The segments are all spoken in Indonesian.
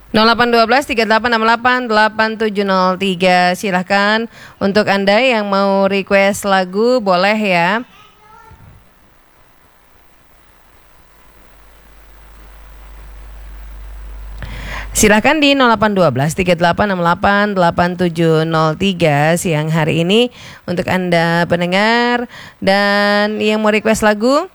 0812 3868 8703. Silahkan untuk Anda yang mau request lagu boleh ya. Silahkan di 0812 3868 8703 siang hari ini untuk Anda pendengar dan yang mau request lagu.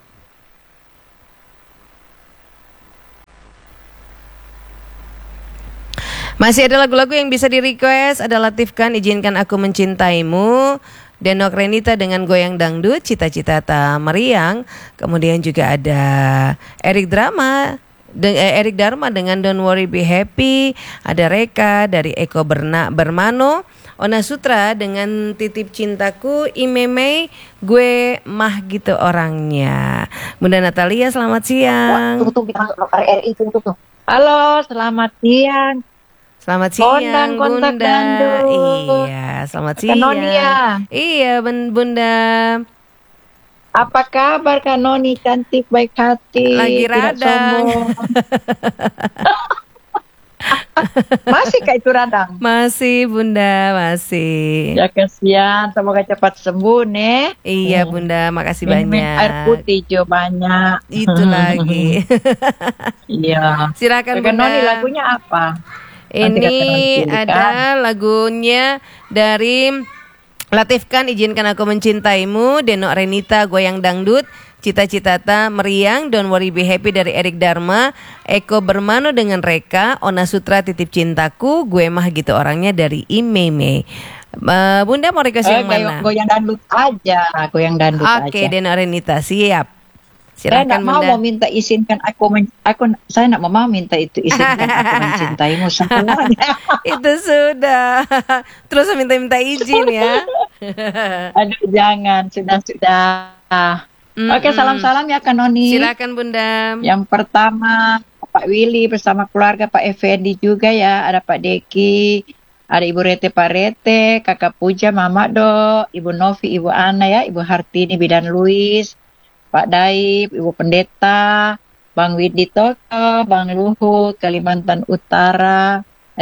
Masih ada lagu-lagu yang bisa di-request. Ada Latif Khan, Izinkan Aku Mencintaimu, Denok Renita dengan Goyang Dangdut, Cita-Cita Tak Meriang. Kemudian juga ada Erik Dharma dengan Don't Worry Be Happy. Ada Reka dari Eko Bermano, Ona Sutra dengan Titip Cintaku, Imeme, Gue Mah Gitu Orangnya. Bunda Natalia, selamat siang. Halo, selamat siang. Selamat siang, Kontak Bunda. Dangdut. Iya, selamat siang. Kanonia. Iya, Bunda. Apa kabar Kak Noni? Cantik, baik hati. Lagi tidak radang. sombong. Masih Kak itu radang? Masih, Bunda, masih. Ya kasihan, semoga cepat sembuh nih. Iya, Bunda, makasih Minum banyak. air putih hijau banyak. Itu lagi. Iya. Silakan, Kak Bunda. Noni lagunya apa? Nanti Ini kata Noni pilihkan. ada lagunya dari Latif Khan, Izinkan Aku Mencintaimu, Denok Renita, Goyang Dangdut, Cita-Cita Tak Meriang, Don't Worry Be Happy dari Erik Dharma, Eko Bermano dengan Reka, Ona Sutra Titip Cintaku, Gue Mah Gitu Orangnya dari Imeme. Bunda mau request yang mana? Goyang dangdut aja, goyang dangdut aja. Oke, Denok Renita, siap. Saya Silakan, tidak Bunda. mau minta izinkan saya tidak mau minta itu izinkan aku mencintaimu semuanya. Itu sudah. Terus minta izin ya. Aduh jangan, sudah. Oke, salam-salam ya Kak Noni. Silakan, Bunda. Yang pertama Pak Willy bersama keluarga, Pak Effendi juga ya, ada Pak Deki, ada Ibu Rete, Pak Rete, Kakak Puja, Mama Do, Ibu Novi, Ibu Ana ya, Ibu Hartini, Bidan Luis, Pak Daib, Ibu Pendeta, Bang Widi Toto, Bang Luhut, Kalimantan Utara,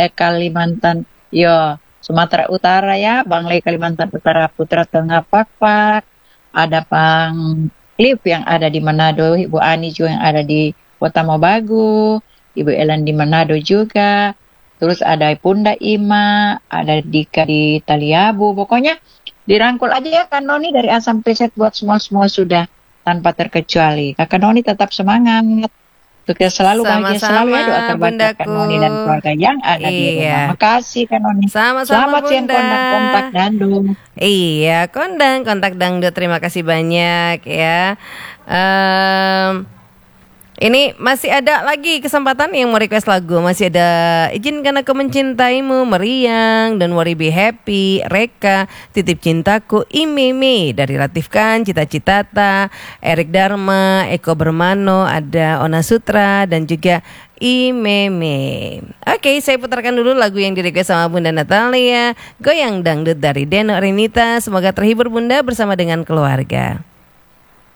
Sumatera Utara ya, Bang Lei Kalimantan Utara, Putra Tengah Pakpak, ada Bang Clip yang ada di Manado, Ibu Ani juga yang ada di Kota Mobagu, Ibu Ellen di Manado juga, terus ada Bunda Ima, ada Dika di Taliabu, pokoknya dirangkul aja ya Kak Noni dari Asam Preset buat semua sudah tanpa terkecuali. Kakak Noni tetap semangat. Sukses selalu, bahagia selalu ya, doa terbaik Kak Noni dan keluarga yang ada di rumah. Makasih Kak Noni. Sama-sama, selamat siang Bunda. kontak dangdut. Iya, kontak dangdut. Terima kasih banyak ya. Ini masih ada lagi kesempatan yang mau request lagu. Masih ada Izinkan Aku Mencintaimu, Meriang, Don't Worry Be Happy, Reka, Titip Cintaku, Imeme dari Latif Khan, Cita-Cita Tak, Erik Dharma, Eko Bermano, ada Ona Sutra dan juga Imeme. Oke, saya putarkan dulu lagu yang di-request sama Bunda Natalia, Goyang Dangdut dari Denok Renita. Semoga terhibur Bunda bersama dengan keluarga.